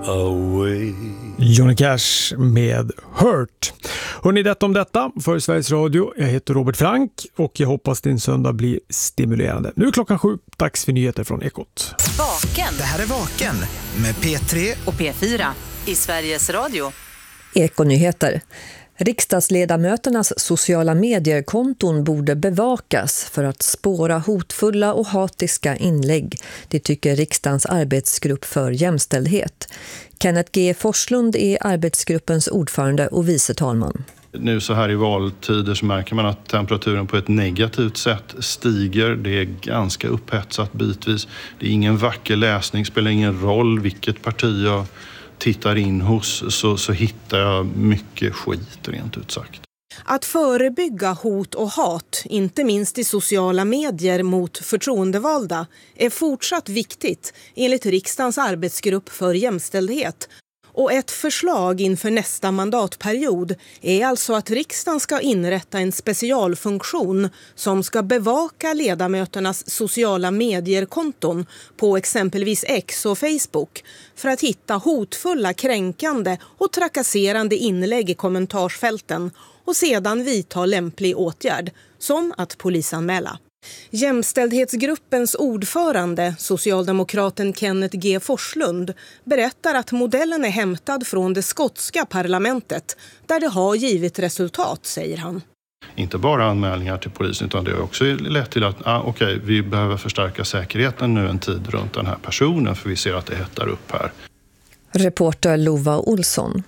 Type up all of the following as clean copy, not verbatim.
away. Johnny Cash med Hurt. Hörrni, detta om detta för Sveriges Radio. Jag heter Robert Frank och jag hoppas din söndag blir stimulerande. Nu är klockan 7, dags för nyheter från Ekot. Vaken. Det här är Vaken med P3 och P4 i Sveriges Radio. Ekonyheter. Riksdagsledamöternas sociala mediekonton borde bevakas för att spåra hotfulla och hatiska inlägg. Det tycker riksdagens arbetsgrupp för jämställdhet. Kenneth G. Forslund är arbetsgruppens ordförande och vice talman. Nu så här i valtider så märker man att temperaturen på ett negativt sätt stiger. Det är ganska upphetsat bitvis. Det är ingen vacker läsning, spelar ingen roll vilket parti jag tittar in hos så hittar jag mycket skit rent ut sagt. Att förebygga hot och hat, inte minst i sociala medier mot förtroendevalda, är fortsatt viktigt enligt riksdagens arbetsgrupp för jämställdhet. Och ett förslag inför nästa mandatperiod är alltså att riksdagen ska inrätta en specialfunktion som ska bevaka ledamöternas sociala medierkonton på exempelvis X och Facebook för att hitta hotfulla, kränkande och trakasserande inlägg i kommentarsfälten och sedan vidta lämplig åtgärd, som att polisanmäla. Jämställdhetsgruppens ordförande, socialdemokraten Kenneth G. Forslund, berättar att modellen är hämtad från det skotska parlamentet där det har givit resultat, säger han. Inte bara anmälningar till polisen utan det har också lett till att vi behöver förstärka säkerheten nu en tid runt den här personen för vi ser att det hettar upp här. Reporter Lova Olsson.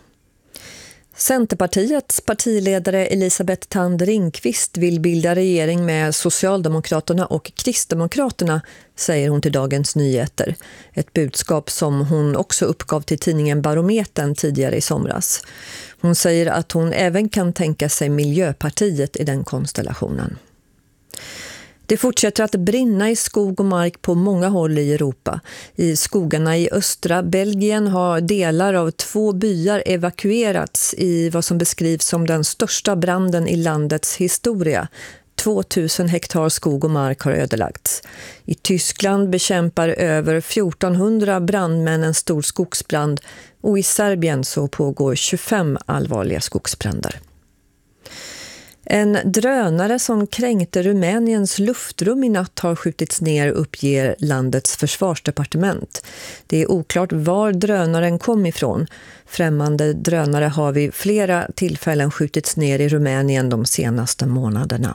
Centerpartiets partiledare Elisabeth Thand Ringqvist vill bilda regering med Socialdemokraterna och Kristdemokraterna, säger hon till Dagens Nyheter. Ett budskap som hon också uppgav till tidningen Barometern tidigare i somras. Hon säger att hon även kan tänka sig Miljöpartiet i den konstellationen. Det fortsätter att brinna i skog och mark på många håll i Europa. I skogarna i östra Belgien har delar av 2 byar evakuerats i vad som beskrivs som den största branden i landets historia. 2000 hektar skog och mark har ödelagts. I Tyskland bekämpar över 1400 brandmän en stor skogsbrand och i Serbien så pågår 25 allvarliga skogsbränder. En drönare som kränkte Rumäniens luftrum i natt har skjutits ner, uppger landets försvarsdepartement. Det är oklart var drönaren kom ifrån. Främmande drönare har vid flera tillfällen skjutits ner i Rumänien de senaste månaderna.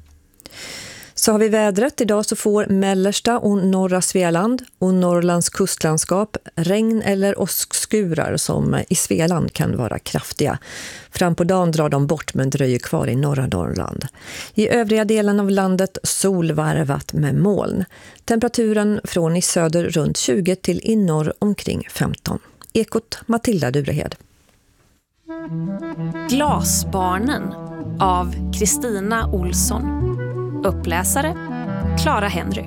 Så har vi vädret. Idag så får mellersta och norra Svealand och Norrlands kustlandskap regn eller åskskurar som i Svealand kan vara kraftiga. Fram på dagen drar de bort men dröjer kvar i norra Norrland. I övriga delen av landet solvarvat med moln. Temperaturen från i söder runt 20 till i norr omkring 15. Ekot Matilda Durehed. Glasbarnen av Kristina Olsson. Uppläsare Clara Henry.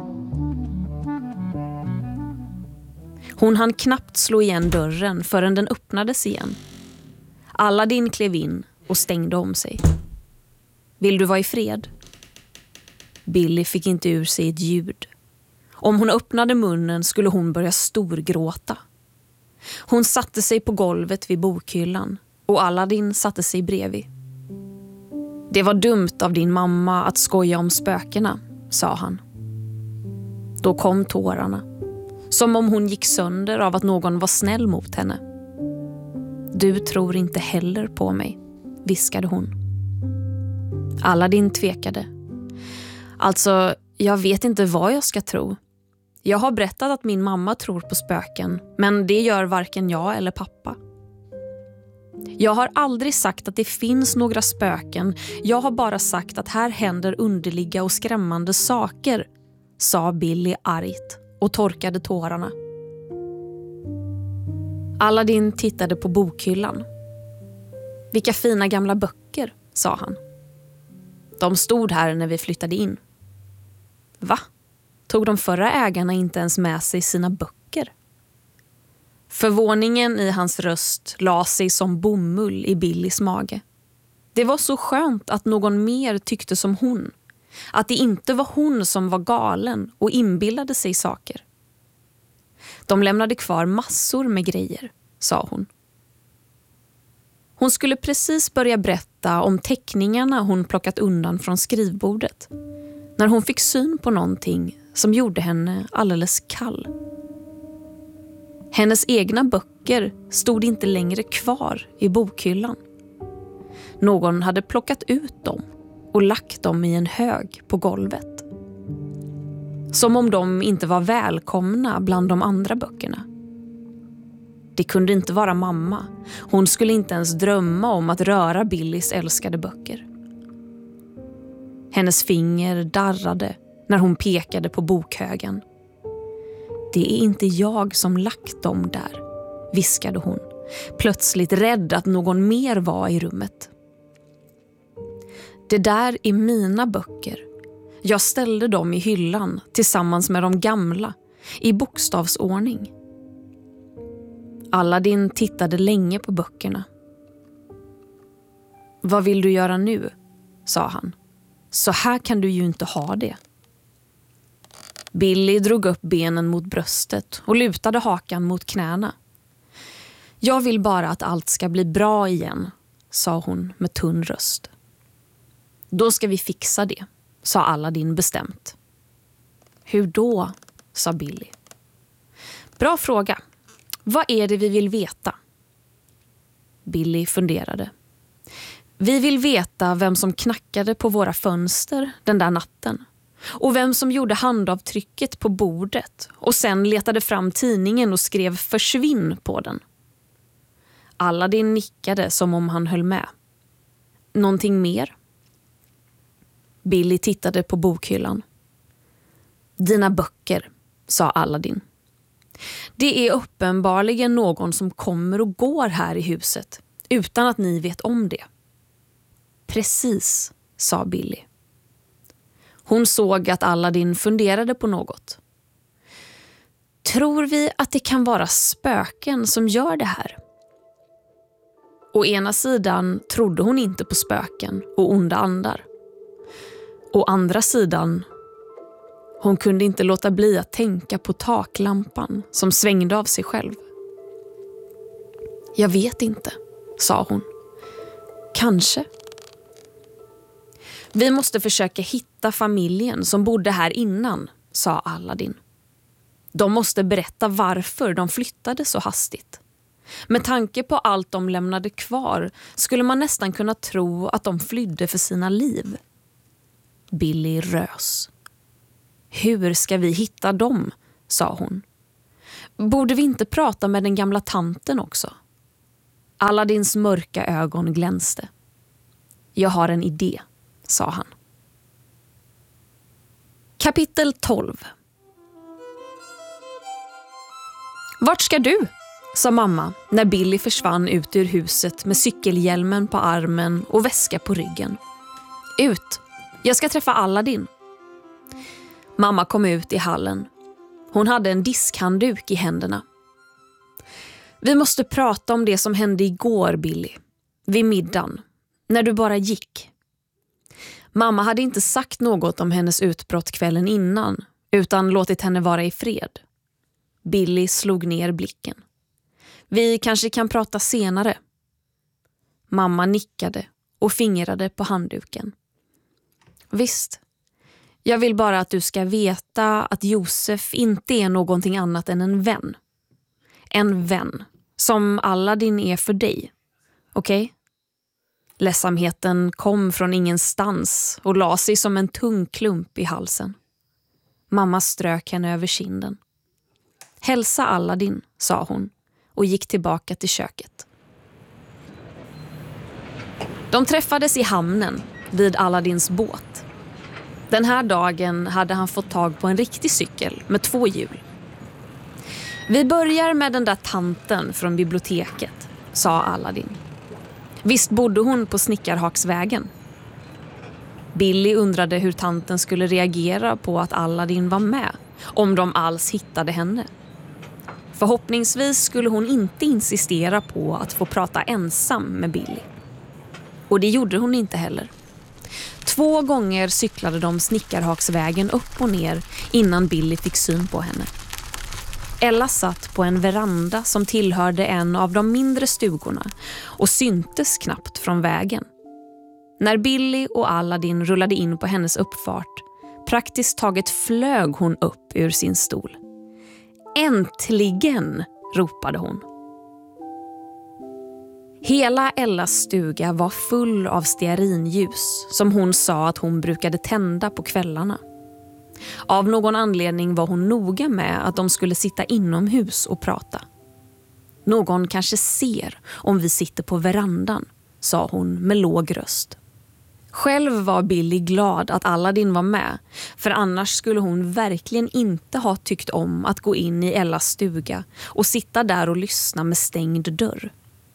Hon hann knappt slå igen dörren förrän den öppnades igen. Aladdin klev in och stängde om sig. Vill du vara i fred? Billy fick inte ur sig ett ljud. Om hon öppnade munnen skulle hon börja storgråta. Hon satte sig på golvet vid bokhyllan och Aladdin satte sig bredvid. Det var dumt av din mamma att skoja om spökena, sa han. Då kom tårarna, som om hon gick sönder av att någon var snäll mot henne. Du tror inte heller på mig, viskade hon. Aladdin tvekade. Alltså, jag vet inte vad jag ska tro. Jag har berättat att min mamma tror på spöken, men det gör varken jag eller pappa. Jag har aldrig sagt att det finns några spöken. Jag har bara sagt att här händer underliga och skrämmande saker, sa Billy argt och torkade tårarna. Aladdin tittade på bokhyllan. Vilka fina gamla böcker, sa han. De stod här när vi flyttade in. Va? Tog de förra ägarna inte ens med sig sina böcker? Förvåningen i hans röst la sig som bomull i Billys mage. Det var så skönt att någon mer tyckte som hon. Att det inte var hon som var galen och inbillade sig saker. De lämnade kvar massor med grejer, sa hon. Hon skulle precis börja berätta om teckningarna hon plockat undan från skrivbordet när hon fick syn på någonting som gjorde henne alldeles kall. Hennes egna böcker stod inte längre kvar i bokhyllan. Någon hade plockat ut dem och lagt dem i en hög på golvet. Som om de inte var välkomna bland de andra böckerna. Det kunde inte vara mamma. Hon skulle inte ens drömma om att röra Billys älskade böcker. Hennes finger darrade när hon pekade på bokhögen. Det är inte jag som lagt dem där, viskade hon, plötsligt rädd att någon mer var i rummet. Det där är mina böcker. Jag ställde dem i hyllan tillsammans med de gamla, i bokstavsordning. Aladdin tittade länge på böckerna. Vad vill du göra nu? Sa han. Så här kan du ju inte ha det. Billy drog upp benen mot bröstet och lutade hakan mot knäna. Jag vill bara att allt ska bli bra igen, sa hon med tunn röst. Då ska vi fixa det, sa Aladdin bestämt. Hur då? Sa Billy. Bra fråga. Vad är det vi vill veta? Billy funderade. Vi vill veta vem som knackade på våra fönster den där natten. Och vem som gjorde handavtrycket på bordet och sen letade fram tidningen och skrev försvinn på den. Aladdin nickade som om han höll med. Någonting mer? Billy tittade på bokhyllan. Dina böcker, sa Aladdin. Det är uppenbarligen någon som kommer och går här i huset utan att ni vet om det. Precis, sa Billy. Hon såg att Aladdin funderade på något. Tror vi att det kan vara spöken som gör det här? Å ena sidan trodde hon inte på spöken och onda andar. Å andra sidan, hon kunde inte låta bli att tänka på taklampan som svängde av sig själv. Jag vet inte, sa hon. Kanske. Vi måste försöka hitta familjen som bodde här innan, sa Aladdin. De måste berätta varför de flyttade så hastigt. Med tanke på allt de lämnade kvar skulle man nästan kunna tro att de flydde för sina liv. Billy rös. Hur ska vi hitta dem? Sa hon. Borde vi inte prata med den gamla tanten också? Aladdins mörka ögon glänste. Jag har en idé, sa han. Kapitel 12. Vart ska du? Sa mamma när Billy försvann ut ur huset med cykelhjälmen på armen och väska på ryggen. Ut! Jag ska träffa Aladdin. Mamma kom ut i hallen. Hon hade en diskhandduk i händerna. Vi måste prata om det som hände igår, Billy. Vid middagen. När du bara gick. Mamma hade inte sagt något om hennes utbrott kvällen innan, utan låtit henne vara i fred. Billy slog ner blicken. Vi kanske kan prata senare. Mamma nickade och fingrade på handduken. Visst. Jag vill bara att du ska veta att Josef inte är någonting annat än en vän. En vän. Som Aladdin är för dig. Okej? Ledsamheten kom från ingenstans och la sig som en tung klump i halsen. Mamma strök henne över kinden. Hälsa Aladdin, sa hon och gick tillbaka till köket. De träffades i hamnen vid Aladdins båt. Den här dagen hade han fått tag på en riktig cykel med 2 hjul. Vi börjar med den där tanten från biblioteket, sa Aladdin. Visst bodde hon på Snickarhaksvägen? Billy undrade hur tanten skulle reagera på att Aladdin var med, om de alls hittade henne. Förhoppningsvis skulle hon inte insistera på att få prata ensam med Billy. Och det gjorde hon inte heller. 2 gånger cyklade de Snickarhaksvägen upp och ner innan Billy fick syn på henne. Ella satt på en veranda som tillhörde en av de mindre stugorna och syntes knappt från vägen. När Billy och Aladdin rullade in på hennes uppfart, praktiskt taget flög hon upp ur sin stol. "Äntligen!" ropade hon. Hela Ellas stuga var full av stearinljus som hon sa att hon brukade tända på kvällarna. Av någon anledning var hon noga med att de skulle sitta inomhus och prata. "Någon kanske ser om vi sitter på verandan", sa hon med låg röst. Själv var Billy glad att Aladdin var med, för annars skulle hon verkligen inte ha tyckt om att gå in i Ellas stuga och sitta där och lyssna med stängd dörr.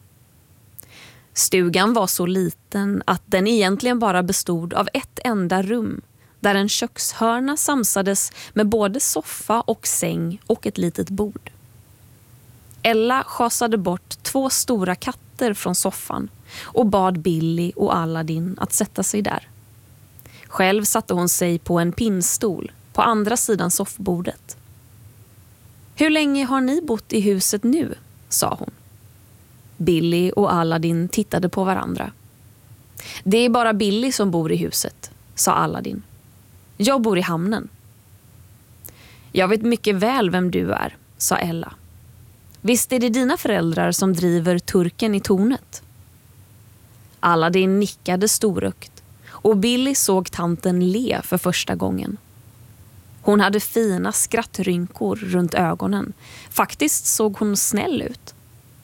Stugan var så liten att den egentligen bara bestod av ett enda rum, där en kökshörna samsades med både soffa och säng och ett litet bord. Ella schasade bort 2 stora katter från soffan och bad Billy och Aladdin att sätta sig där. Själv satte hon sig på en pinnstol på andra sidan soffbordet. "Hur länge har ni bott i huset nu?" sa hon. Billy och Aladdin tittade på varandra. "Det är bara Billy som bor i huset", sa Aladdin. "Jag bor i hamnen." "Jag vet mycket väl vem du är", sa Ella. "Visst är det dina föräldrar som driver turken i tornet?" Aladdin nickade storögt och Billy såg tanten le för första gången. Hon hade fina skrattrynkor runt ögonen. Faktiskt såg hon snäll ut.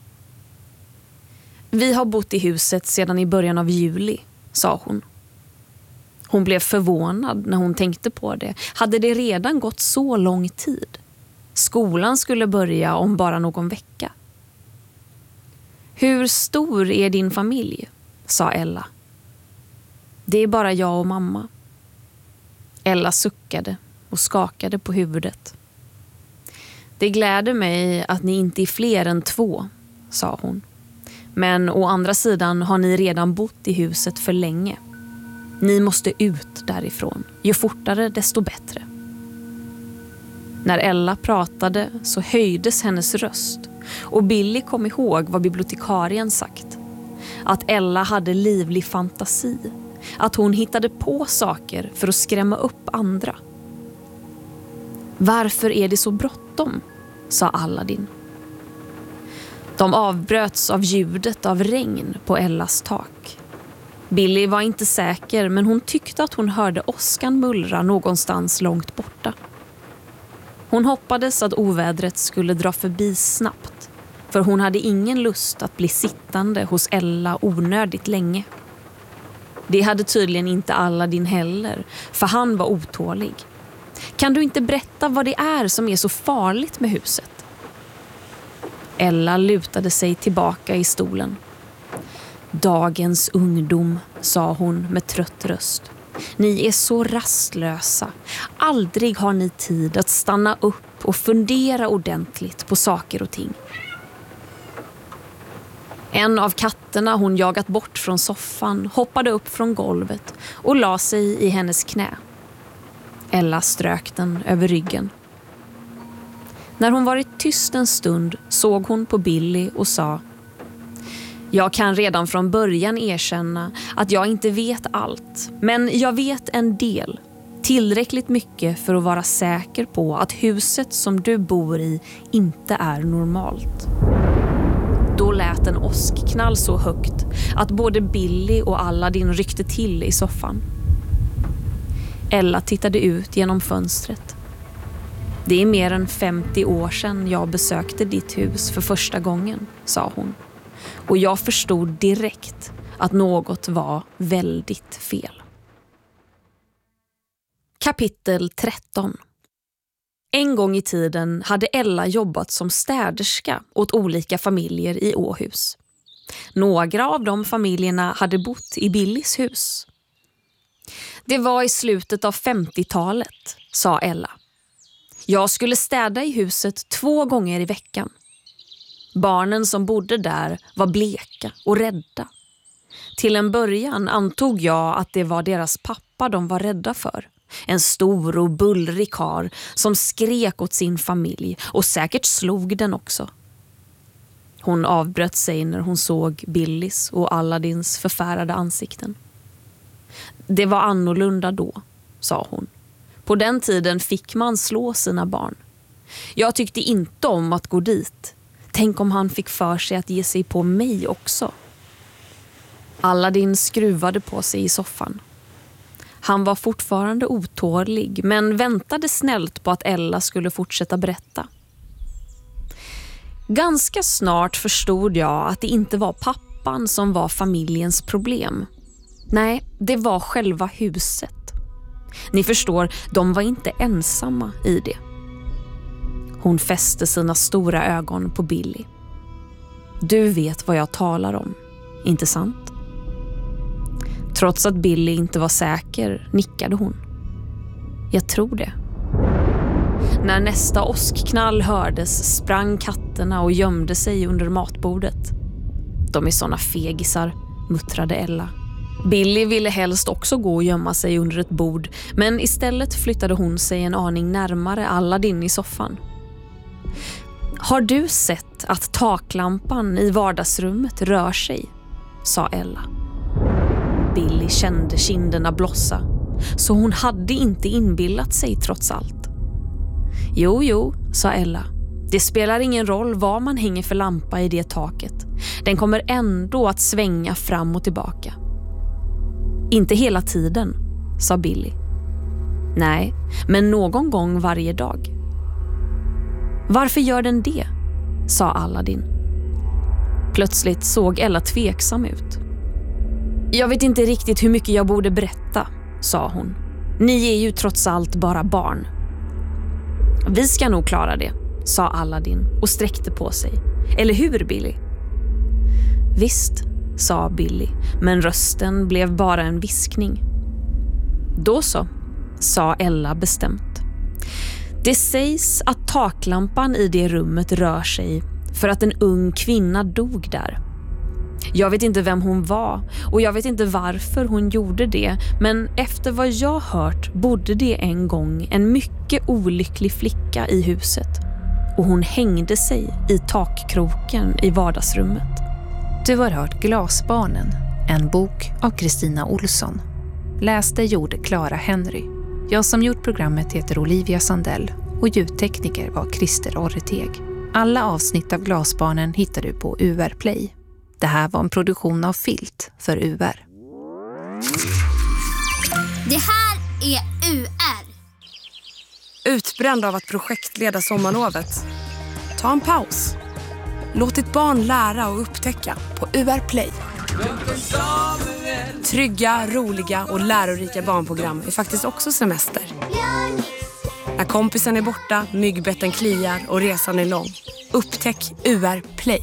"Vi har bott i huset sedan i början av juli", sa hon. Hon blev förvånad när hon tänkte på det. Hade det redan gått så lång tid? Skolan skulle börja om bara någon vecka. "Hur stor är din familj?" sa Ella. "Det är bara jag och mamma." Ella suckade och skakade på huvudet. "Det gläder mig att ni inte är fler än 2", sa hon. "Men å andra sidan har ni redan bott i huset för länge. Ni måste ut därifrån. Ju fortare desto bättre." När Ella pratade så höjdes hennes röst och Billy kom ihåg vad bibliotekarien sagt. Att Ella hade livlig fantasi. Att hon hittade på saker för att skrämma upp andra. "Varför är det så bråttom?" sa Aladdin. De avbröts av ljudet av regn på Ellas tak. Billy var inte säker, men hon tyckte att hon hörde åskan mullra någonstans långt borta. Hon hoppades att ovädret skulle dra förbi snabbt, för hon hade ingen lust att bli sittande hos Ella onödigt länge. Det hade tydligen inte Aladdin heller, för han var otålig. "Kan du inte berätta vad det är som är så farligt med huset?" Ella lutade sig tillbaka i stolen. "Dagens ungdom", sa hon med trött röst. "Ni är så rastlösa. Aldrig har ni tid att stanna upp och fundera ordentligt på saker och ting." En av katterna hon jagat bort från soffan hoppade upp från golvet och la sig i hennes knä. Ella strök den över ryggen. När hon varit tyst en stund såg hon på Billy och sa: "Jag kan redan från början erkänna att jag inte vet allt, men jag vet en del. Tillräckligt mycket för att vara säker på att huset som du bor i inte är normalt." Då lät en åskknall så högt att både Billy och Aladdin ryckte till i soffan. Ella tittade ut genom fönstret. "Det är mer än 50 år sedan jag besökte ditt hus för första gången", sa hon. "Och jag förstod direkt att något var väldigt fel." Kapitel 13. En gång i tiden hade Ella jobbat som städerska åt olika familjer i Åhus. Några av de familjerna hade bott i Billys hus. "Det var i slutet av 50-talet", sa Ella. "Jag skulle städa i huset 2 gånger i veckan. Barnen som bodde där var bleka och rädda. Till en början antog jag att det var deras pappa de var rädda för. En stor och bullrig karl som skrek åt sin familj och säkert slog den också. Hon avbröt sig när hon såg Billys och Aladdins förfärade ansikten. Det var annorlunda då, sa hon. På den tiden fick man slå sina barn. Jag tyckte inte om att gå dit. Tänk om han fick för sig att ge sig på mig också. Aladdin skruvade på sig i soffan. Han var fortfarande otålig, men väntade snällt på att Ella skulle fortsätta berätta. Ganska snart förstod jag att det inte var pappan som var familjens problem. Nej, det var själva huset. Ni förstår, de var inte ensamma i det. Hon fäste sina stora ögon på Billy. Du vet vad jag talar om, inte sant? Trots att Billy inte var säker nickade hon. Jag tror det. När nästa åskknall hördes sprang katterna och gömde sig under matbordet. De är såna fegisar, muttrade Ella. Billy ville helst också gå och gömma sig under ett bord, men istället flyttade hon sig en aning närmare Aladdin i soffan. Har du sett att taklampan i vardagsrummet rör sig? Sa Ella. Billy kände kinderna blossa, så hon hade inte inbillat sig trots allt. Jo, sa Ella. Det spelar ingen roll vad man hänger för lampa i det taket. Den kommer ändå att svänga fram och tillbaka. Inte hela tiden, sa Billy. Nej, men någon gång varje dag. Varför gör den det? Sa Aladdin. Plötsligt såg Ella tveksam ut. Jag vet inte riktigt hur mycket jag borde berätta, sa hon. Ni är ju trots allt bara barn. Vi ska nog klara det, sa Aladdin och sträckte på sig. Eller hur, Billy? Visst, sa Billy, men rösten blev bara en viskning. Då så, sa Ella bestämt. Det sägs att taklampan i det rummet rör sig för att en ung kvinna dog där. Jag vet inte vem hon var och jag vet inte varför hon gjorde det, men efter vad jag hört bodde det en gång en mycket olycklig flicka i huset och hon hängde sig i takkroken i vardagsrummet. Du har hört Glasbarnen, en bok av Kristina Olsson. Läste gjorde Clara Henry. Jag som gjort programmet heter Olivia Sandell och ljudtekniker var Christer Orreteg. Alla avsnitt av Glasbarnen hittar du på UR Play. Det här var en produktion av Filt för UR. Det här är UR. Utbränd av att projektleda sommarlovet? Ta en paus. Låt ditt barn lära och upptäcka på UR Play. Trygga, roliga och lärorika barnprogram är faktiskt också semester. När kompisen är borta, myggbetten kliar och resan är lång. Upptäck UR Play.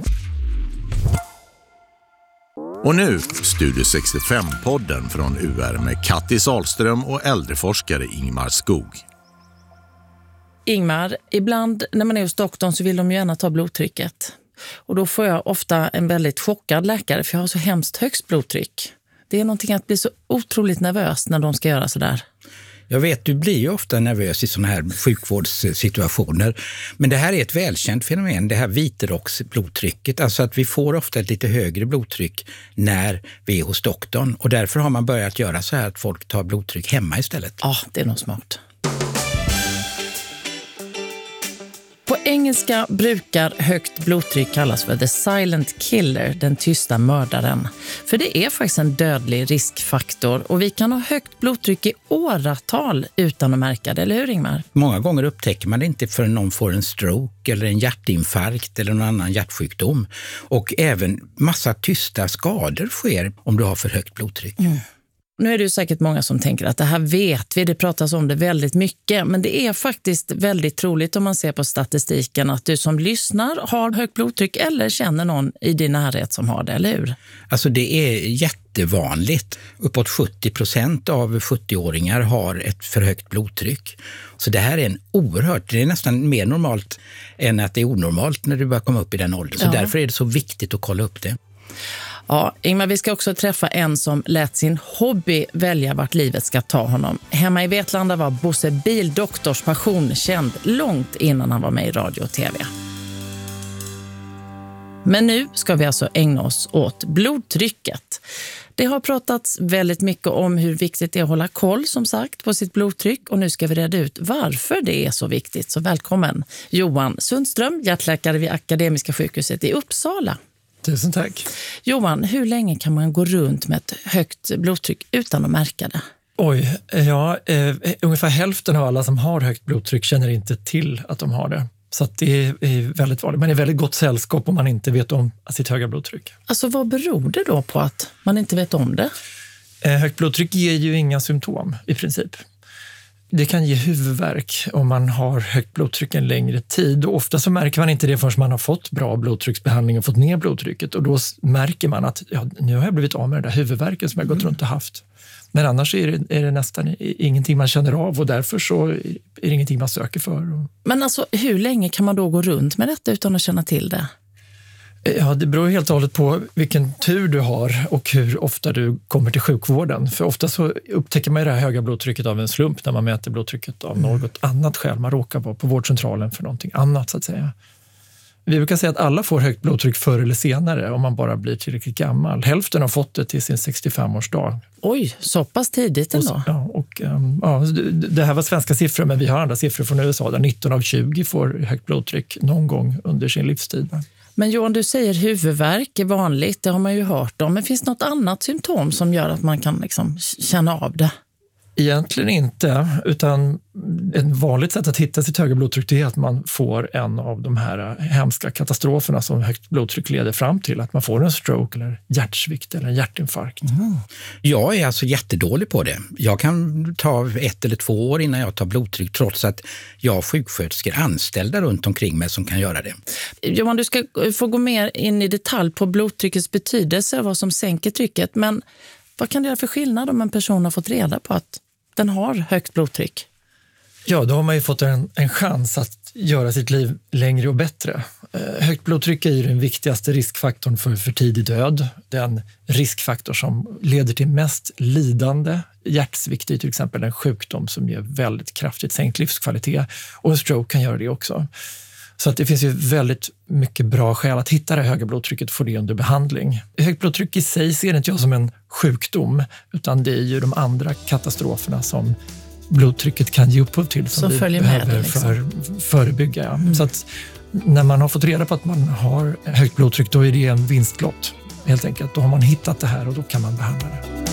Och nu Studio 65-podden från UR med Katti Salström och äldreforskare Ingmar Skog. Ingmar, ibland när man är hos doktorn så vill de ju gärna ta blodtrycket. Och då får jag ofta en väldigt chockad läkare för jag har så hemskt högt blodtryck. Det är någonting att bli så otroligt nervös när de ska göra sådär. Jag vet, du blir ju ofta nervös i sådana här sjukvårdssituationer. Men det här är ett välkänt fenomen, det här viterocksblodtrycket. Alltså att vi får ofta ett lite högre blodtryck när vi är hos doktorn. Och därför har man börjat göra så här att folk tar blodtryck hemma istället. Ja, det är nog smart. På engelska brukar högt blodtryck kallas för the silent killer, den tysta mördaren. För det är faktiskt en dödlig riskfaktor och vi kan ha högt blodtryck i åratal utan att märka det, eller hur Ingmar? Många gånger upptäcker man det inte förrän någon får en stroke eller en hjärtinfarkt eller någon annan hjärtsjukdom. Och även massa tysta skador sker om du har för högt blodtryck. Mm. Nu är det ju säkert många som tänker att det här vet vi, det pratas om det väldigt mycket. Men det är faktiskt väldigt troligt om man ser på statistiken att du som lyssnar har högt blodtryck eller känner någon i din närhet som har det, eller hur? Alltså det är jättevanligt. Uppåt 70% av 70-åringar har ett för högt blodtryck. Så det här är det är nästan mer normalt än att det är onormalt när du börjar komma upp i den åldern. Så därför är det så viktigt att kolla upp det. Ja, Ingmar, vi ska också träffa en som lät sin hobby välja vart livet ska ta honom. Hemma i Vetlanda var Bosse Bildoktors passion känd långt innan han var med i radio och tv. Men nu ska vi alltså ägna oss åt blodtrycket. Det har pratats väldigt mycket om hur viktigt det är att hålla koll, som sagt, på sitt blodtryck. Och nu ska vi reda ut varför det är så viktigt. Så välkommen Johan Sundström, hjärtläkare vid Akademiska sjukhuset i Uppsala. Tusen tack. Johan, hur länge kan man gå runt med ett högt blodtryck utan att märka det? Oj, ungefär hälften av alla som har högt blodtryck känner inte till att de har det. Så att det är väldigt vanligt. Man är väldigt gott sällskap om man inte vet om sitt höga blodtryck. Alltså vad beror det då på att man inte vet om det? Högt blodtryck ger ju inga symptom i princip. Det kan ge huvudvärk om man har högt blodtryck en längre tid. Och ofta så märker man inte det förrän man har fått bra blodtrycksbehandling och fått ner blodtrycket. Och då märker man att nu har jag blivit av med den där huvudvärken som jag gått runt och haft. Men annars är det nästan ingenting man känner av och därför så är det ingenting man söker för. Men alltså hur länge kan man då gå runt med detta utan att känna till det? Ja, det beror helt och hållet på vilken tur du har och hur ofta du kommer till sjukvården. För ofta så upptäcker man det här höga blodtrycket av en slump när man mäter blodtrycket av något annat skäl. Man råkar vara på vårdcentralen för någonting annat så att säga. Vi brukar säga att alla får högt blodtryck förr eller senare om man bara blir tillräckligt gammal. Hälften har fått det till sin 65-årsdag. Oj, så pass tidigt ändå. Det här var svenska siffror, men vi har andra siffror från USA där 19 av 20 får högt blodtryck någon gång under sin livstid. Men Johan, du säger huvudvärk är vanligt, det har man ju hört om. Men finns det något annat symptom som gör att man kan liksom känna av det? Egentligen inte, utan ett vanligt sätt att hitta sitt höga blodtryck är att man får en av de här hemska katastroferna som högt blodtryck leder fram till. Att man får en stroke eller hjärtsvikt eller en hjärtinfarkt. Mm. Jag är alltså jättedålig på det. Jag kan ta 1 eller 2 år innan jag tar blodtryck trots att jag har sjuksköterskor anställda runt omkring mig som kan göra det. Johan, du ska få gå mer in i detalj på blodtryckets betydelse och vad som sänker trycket. Men vad kan det göra för skillnad om en person har fått reda på att den har högt blodtryck? Ja, då har man ju fått en chans att göra sitt liv längre och bättre. Högt blodtryck är ju den viktigaste riskfaktorn för tidig död. Den riskfaktor som leder till mest lidande. Hjärtsvikt är till exempel en sjukdom som ger väldigt kraftigt sänkt livskvalitet. Och en stroke kan göra det också. Så att det finns ju väldigt mycket bra skäl att hitta det höga blodtrycket och få det under behandling. Högt blodtryck i sig ser inte jag som en sjukdom, utan det är ju de andra katastroferna som blodtrycket kan ge upphov till som vi behöver förebygga. Mm. Så att när man har fått reda på att man har högt blodtryck, då är det en vinstlott helt enkelt. Då har man hittat det här och då kan man behandla det.